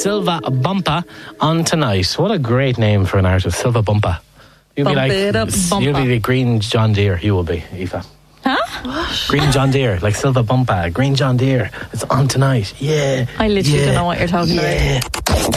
Silva Bumpa on tonight. What a great name for an artist, Silva Bumpa. You'll be you'll be the Green John Deere. You will be, Aoife. Huh? What? Green John Deere, like Silva Bumpa. Green John Deere. It's on tonight. Yeah. I literally don't know what you're talking about.